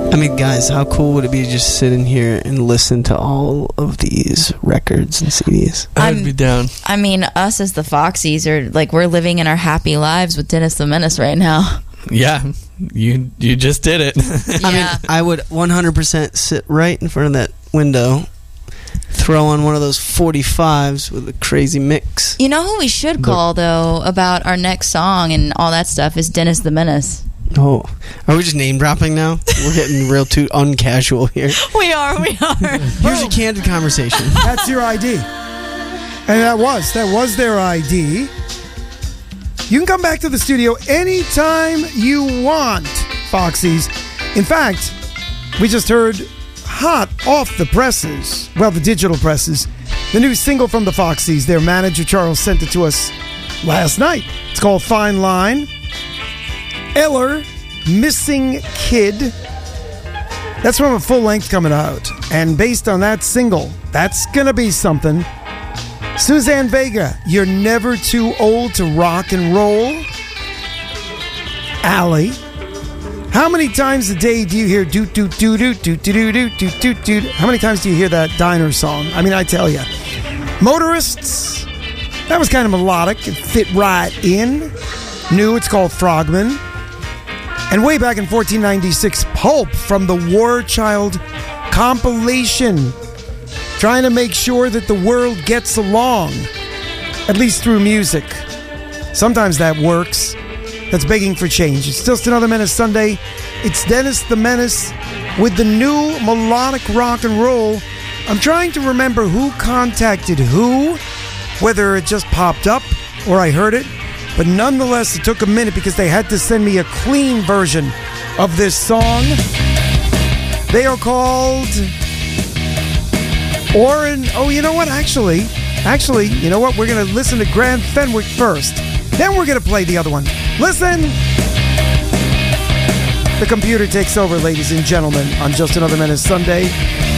I mean, guys, how cool would it be to just sit in here and listen to all of these records and CDs? I'd be down. I mean, us as the Foxies are like, we're living in our happy lives with Dennis the Menace right now. Yeah, you just did it. I mean, I would 100% sit right in front of that window, throw on one of those 45s with a crazy mix. You know who we should call, though, about our next song and all that stuff is Dennis the Menace. Oh, are we just name dropping now? We're getting real too uncasual here. We are. Here's a candid conversation. That's your ID. And that was their ID. You can come back to the studio anytime you want, Foxies. In fact, we just heard hot off the presses, well, the digital presses, the new single from the Foxies. Their manager, Charles, sent it to us last night. It's called Fine Line. Eller, Missing Kid. That's from a full length coming out. And based on that single, that's gonna be something. Suzanne Vega, You're Never Too Old to Rock and Roll. Allie, how many times a day do you hear doot doot doot doot doot doot doot doot doot doot? How many times do you hear that diner song? I mean, I tell you. Motorists, that was kind of melodic. It fit right in. New, it's called Frogman. And way back in 1496, Pulp from the War Child compilation, trying to make sure that the world gets along, at least through music. Sometimes that works. That's begging for change. It's Just Another Menace Sunday. It's Dennis the Menace with the new melodic rock and roll. I'm trying to remember who contacted who, whether it just popped up or I heard it. But nonetheless, it took a minute because they had to send me a clean version of this song. They are called Oren. Oh, you know what? Actually, you know what? We're going to listen to Grant Fenwick first. Then we're going to play the other one. Listen. The computer takes over, ladies and gentlemen, on Just Another Menace Sunday.